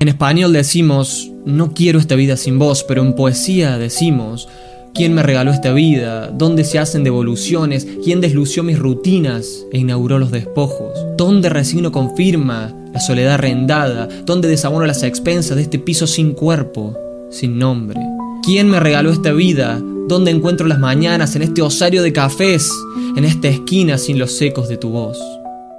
En español decimos, no quiero esta vida sin vos, pero en poesía decimos, ¿quién me regaló esta vida? ¿Dónde se hacen devoluciones? ¿Quién deslució mis rutinas e inauguró los despojos? ¿Dónde resigno confirma la soledad arrendada? ¿Dónde desabono las expensas de este piso sin cuerpo, sin nombre? ¿Quién me regaló esta vida? ¿Dónde encuentro las mañanas en este osario de cafés? En esta esquina sin los ecos de tu voz.